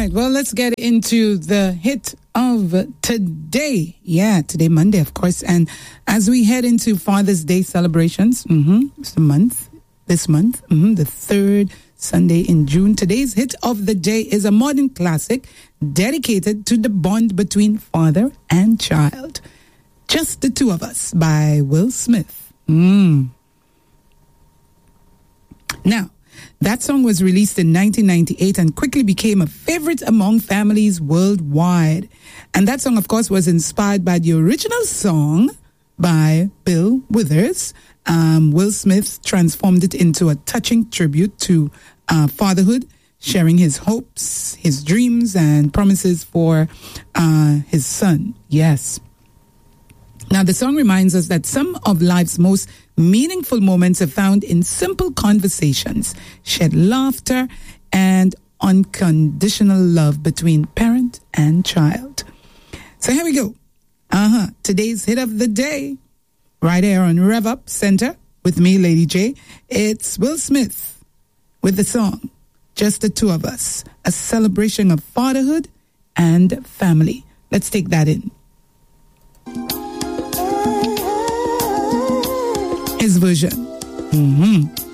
right, well, let's get into the hit of today. Yeah, today, Monday, of course. And as we head into Father's Day celebrations, it's this month, the third Sunday in June. Today's hit of the day is a modern classic dedicated to the bond between father and child. Just the Two of Us by Will Smith. Now, that song was released in 1998 and quickly became a favorite among families worldwide. And that song, of course, was inspired by the original song by Bill Withers. Will Smith transformed it into a touching tribute to fatherhood, sharing his hopes, his dreams, and promises for his son. Yes. Now, the song reminds us that some of life's most meaningful moments are found in simple conversations, shared laughter, and unconditional love between parent and child. So here we go. Today's hit of the day, right here on Rev Up Center with me, Lady J. It's Will Smith with the song Just the Two of Us, a celebration of fatherhood and family. Let's take that in. His version.